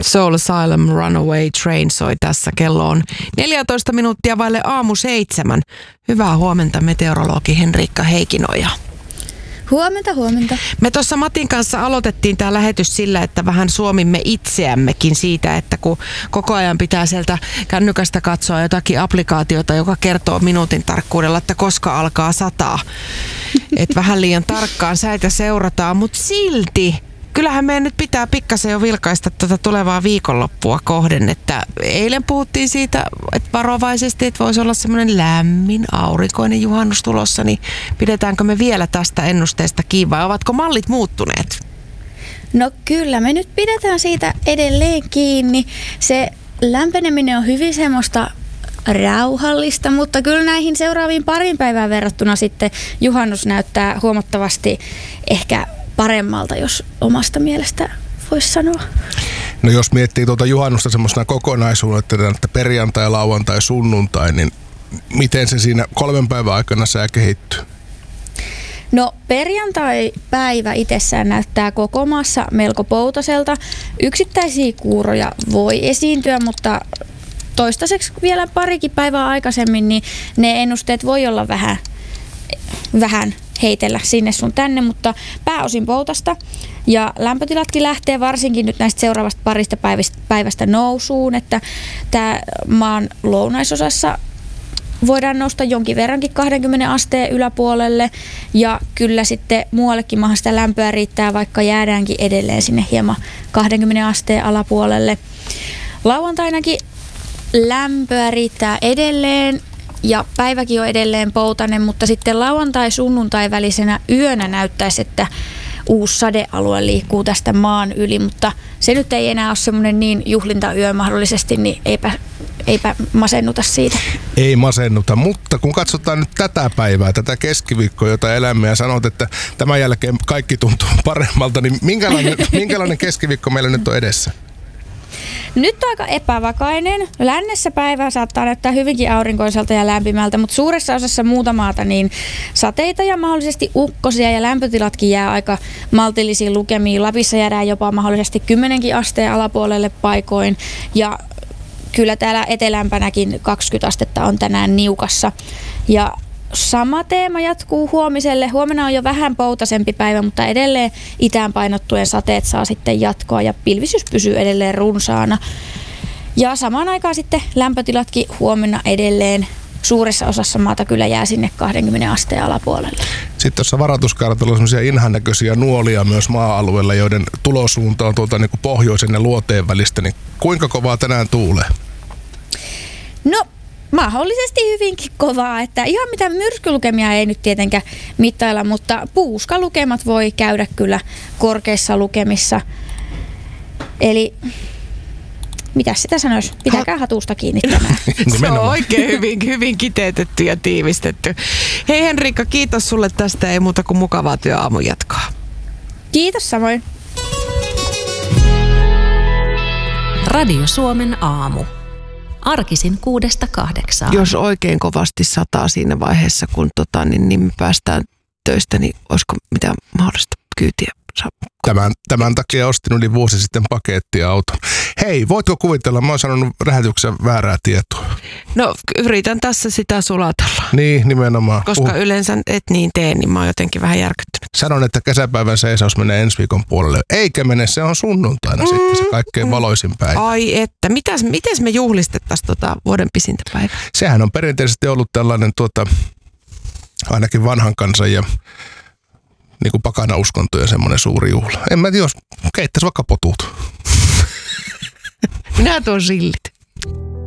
Soul Asylum Runaway Train soi tässä. Kello on 14 minuuttia vaille 6:07. Hyvää huomenta, meteorologi Henriikka Heikinoja. Huomenta. Me tuossa Matin kanssa aloitettiin tämä lähetys sillä, että vähän suomimme itseämmekin siitä, että kun koko ajan pitää sieltä kännykästä katsoa jotakin applikaatiota, joka kertoo minuutin tarkkuudella, että koska alkaa sataa. Että vähän liian tarkkaan säitä seurataan, mutta silti kyllähän meidän nyt pitää pikkasen jo vilkaista tätä tulevaa viikonloppua kohden, että eilen puhuttiin siitä, että varovaisesti, että voisi olla semmoinen lämmin, aurinkoinen juhannus tulossa, niin pidetäänkö me vielä tästä ennusteesta kiinni vai ovatko mallit muuttuneet? No kyllä, me nyt pidetään siitä edelleen kiinni. Se lämpeneminen on hyvin semmoista rauhallista, mutta kyllä näihin seuraaviin parin päivään verrattuna sitten juhannus näyttää huomattavasti ehkä paremmalta, jos omasta mielestä voisi sanoa. No jos miettii tuota juhannusta semmoisena kokonaisuutena, että perjantai, lauantai, sunnuntai, niin miten se siinä 3 päivän aikana sää kehittyy? No perjantai-päivä itsessään näyttää koko maassa melko poutaselta. Yksittäisiä kuuroja voi esiintyä, mutta toistaiseksi vielä parikin päivää aikaisemmin, niin ne ennusteet voi olla vähän heitellä sinne sun tänne, mutta pääosin poutasta. Ja lämpötilatkin lähtee varsinkin nyt näistä seuraavasta parista päivästä nousuun, että tämä maan lounaisosassa voidaan nousta jonkin verrankin 20 asteen yläpuolelle ja kyllä sitten muuallekin maahan sitä lämpöä riittää, vaikka jäädäänkin edelleen sinne hieman 20 asteen alapuolelle. Lauantainakin lämpöä riittää edelleen ja päiväkin on edelleen poutainen, mutta sitten lauantai-sunnuntai välisenä yönä näyttäisi, että uusi sadealue liikkuu tästä maan yli, mutta se nyt ei enää ole semmoinen niin juhlintayö mahdollisesti, niin eipä masennuta siitä. Ei masennuta, mutta kun katsotaan nyt tätä päivää, tätä keskiviikkoa, jota elämme ja sanot, että tämän jälkeen kaikki tuntuu paremmalta, niin minkälainen keskiviikko meillä nyt on edessä? Nyt on aika epävakainen. Lännessä päivä saattaa näyttää hyvinkin aurinkoiselta ja lämpimältä, mutta suuressa osassa muuta maata niin sateita ja mahdollisesti ukkosia ja lämpötilatkin jää aika maltillisiin lukemiin. Lapissa jäädään jopa mahdollisesti 10 asteen alapuolelle paikoin ja kyllä täällä etelämpänäkin 20 astetta on tänään niukassa. Ja sama teema jatkuu huomiselle. Huomenna on jo vähän poutasempi päivä, mutta edelleen itään painottuen sateet saa sitten jatkoa ja pilvisyys pysyy edelleen runsaana. Ja samaan aikaan sitten lämpötilatkin huomenna edelleen suuressa osassa maata kyllä jää sinne 20 asteen alapuolelle. Sitten tuossa varoituskartalla on sellaisia inhannäköisiä nuolia myös maa-alueella, joiden tulosuunta on tuolta niin kuin pohjoisen ja luoteen välistä. Niin kuinka kovaa tänään tuulee? No mahdollisesti hyvinkin kovaa, että ihan mitä myrskylukemia ei nyt tietenkään mittailla, mutta puuskalukemat voi käydä kyllä korkeissa lukemissa. Eli mitä sitä sanoisi? Pitäkää hatusta kiinni tänään. Se on oikein hyvin kiteytetty ja tiivistetty. Hei Henriikka, kiitos sulle tästä. Ei muuta kuin mukavaa työaamun jatkoa. Kiitos samoin. Radio Suomen aamu. Arkisin 6-8. Jos oikein kovasti sataa siinä vaiheessa, kun niin me päästään töistä, niin olisiko mitään mahdollista kyytiä? Tämän takia ostin yli vuosi sitten pakettiauto. Hei, voitko kuvitella, mä oon sanonut lähetyksen väärää tietoa. No yritän tässä sitä sulatella. Niin, nimenomaan. Koska yleensä et niin tee, niin mä oon jotenkin vähän järkyttynyt. Sanon, että kesäpäivän seisaus menee ensi viikon puolelle. Eikä mene, se on sunnuntaina sitten se kaikkein valoisin päivä. Ai että, mites me juhlistettaisiin vuoden pisintä päivää? Sehän on perinteisesti ollut tällainen ainakin vanhan kansan ja niin kuin pakana uskontojen semmoinen suuri juhla. En mä tiedä, jos keittäisi vaikka potut. Minä tuon sillit.